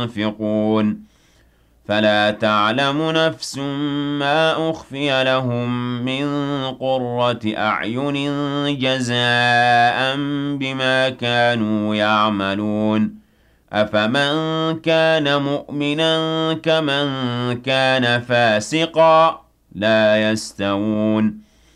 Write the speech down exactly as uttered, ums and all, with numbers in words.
ينفقون فلا تعلم نفس ما أخفي لهم من قرة أعين جزاء بما كانوا يعملون أفمن كان مؤمنا كمن كان فاسقا لا يستوون